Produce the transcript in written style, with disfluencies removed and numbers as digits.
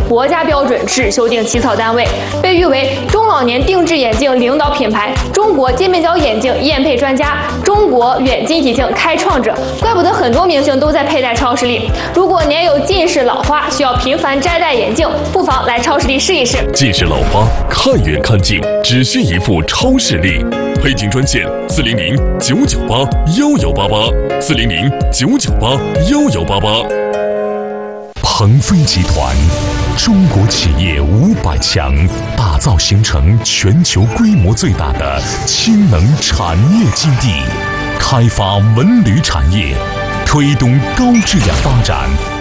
国家标准制修订起草单位，被誉为中老年定制眼镜领导品牌、中国界面胶眼镜验配专家、中国远近体镜开创者。怪不得很多明星都在佩戴超视力。如果年有近视老花，需要频繁摘戴眼镜，不妨来超视力试一试。 近视老花，看远看近，只需一副超视力。配镜专线400-998-1188，400-998-1188。鹏飞集团，中国企业500强，打造形成全球规模最大的氢能产业基地，开发文旅产业，推动高质量发展。